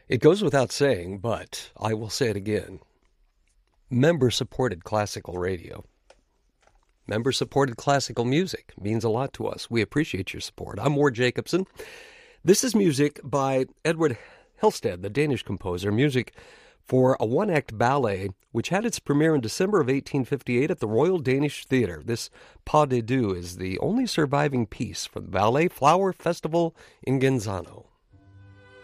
It goes without saying, but I will say it again. Member-supported classical radio. Member-supported classical music means a lot to us. We appreciate your support. I'm Ward Jacobson. This is music by Edward Helsted, the Danish composer, music for a one-act ballet which had its premiere in December of 1858 at the Royal Danish Theatre. This Pas de Deux is the only surviving piece from the Ballet Flower Festival in Genzano.